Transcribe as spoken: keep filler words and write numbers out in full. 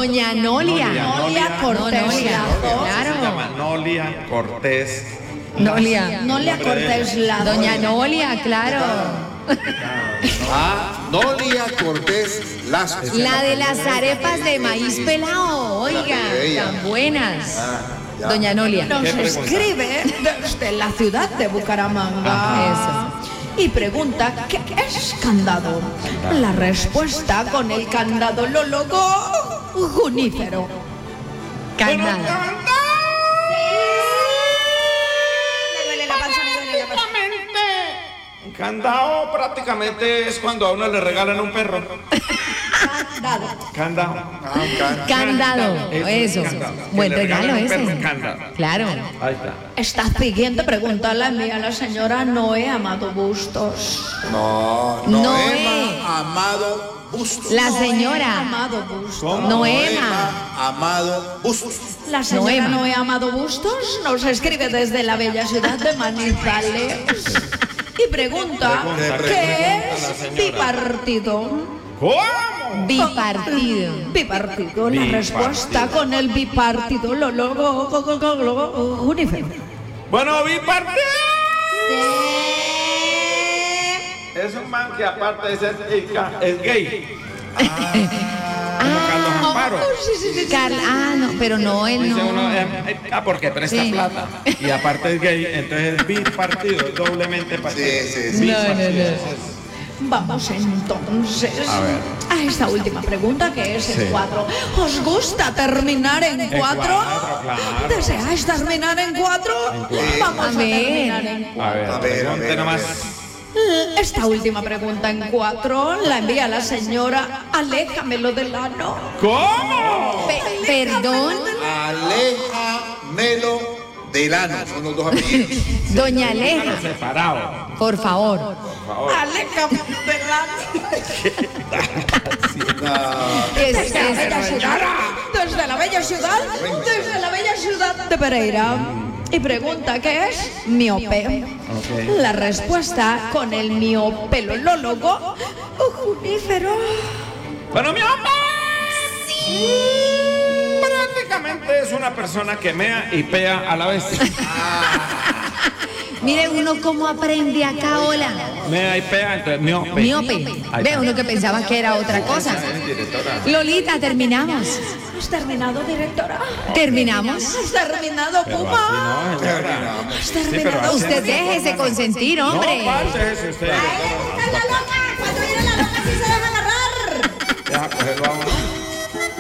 Doña Nolia. Nolia, Nolia Cortés Nolia, Lazo. claro. Se llama Nolia Cortés. Nolia. Nolia Cortés Lazo. Doña Nolia, claro. Ah, Nolia Cortés Lazo. La de las arepas de maíz pelado, oiga, tan buenas. Ya. Doña Nolia. Nos ¿Qué pregunta? escribe desde la ciudad de Bucaramanga. Y pregunta, ¿qué es candado? La respuesta con el candado lólogo junífero. Candado. Me duele la panza, me duele la panza. Candado prácticamente es cuando a uno le regalan un perro. Candado. Candado. Ah, can- Candado, Eso, eso. candado. Que Buen le regalo regalen un ese. perro, candado. Claro. Ahí está. Esta siguiente pregunta la envía la señora Noé Amado Bustos. No, Noé. Noema Amado Bustos. La Noé señora Amado Bustos. ¿Cómo? Noema. Amado Bustos. La señora Noema. Noé Amado Bustos nos escribe desde la bella ciudad de Manizales y pregunta, Pregunta, ¿qué pregunta es la señora. bipartido? ¿Cómo? Bipartido. Bipartido, la Bipartido. respuesta con el bipartido, lo logo, go, go, go, logo, junífero. Bueno, bipartido. Es un man que aparte de ser ica, es gay. Como Carlos Amparo. Carl, ah, no, pero no, él Dice no. uno, eh, eh, ah, porque presta Sí. plata. Y aparte es gay, entonces es bipartido, es doblemente partido. Sí, sí, sí. No, no, no. Vamos entonces A ver. a esta última pregunta que es Sí. en cuatro. ¿Os gusta terminar en cuatro? cuatro, claro. ¿Deseáis terminar en cuatro? Vamos A a, ver. terminar en cuatro. A ver, A ver, a pregunte ver, a nomás. Esta última pregunta en cuatro la envía la señora Aléjamelo del ano. ¿Cómo? Pe- perdón, Aléjamelo del ano. Son los dos apellidos. doña Aleja, Separado. por favor. Aléjamelo del ano. No. Es- Desde la es- bella ciudad, desde la bella ciudad, desde la bella ciudad de Pereira. Y pregunta, ¿qué es? Miope. Ok. La respuesta con el miopelolólogo junífero. Bueno, mi hombre. Prácticamente es una persona que mea y pea a la vez. Mire uno cómo aprende acá, hola. Mea y pea, entonces miope. Miope. Ahí Ve está. uno que pensaba que era otra cosa. Eh, directora. Lolita, terminamos. ¿Has terminado, directora? Terminamos. ¿Has terminado, Pero Puma? así no, señora. ¿Has Sí, pero terminado? así Usted no. déjese consentir, hombre. No, pásese usted. ¡Está la loca! ¡Cuando viene la loca sí se deja agarrar! Deja cogerlo a uno.